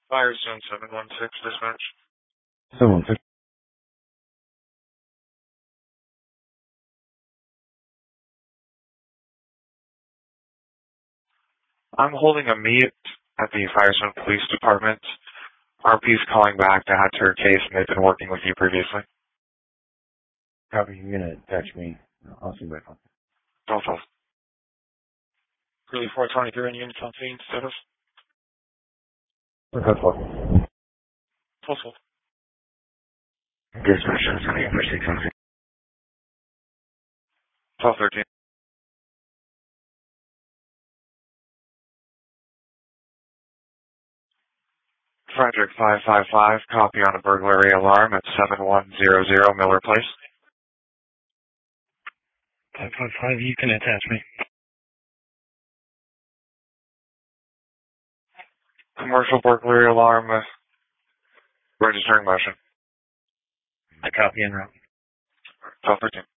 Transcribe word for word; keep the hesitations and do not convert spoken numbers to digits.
Firestone seven one six dispatch. seven one six. I'm holding a meet at the Firestone Police Department. R P's calling back to add to her case, and they've been working with you previously. Copy, you're gonna text me. I'll see my phone. twelve twelve. Curly four twenty-three on units on scene, status. What's that for? twelve twelve. Dispatch, that's coming for six on scene. twelve thirteen. Frederick five five five, copy on a burglary alarm at seven one zero zero Miller Place. five five five, you can attach me. Commercial burglary alarm, uh, registering motion. I copy en route. twelve thirteen.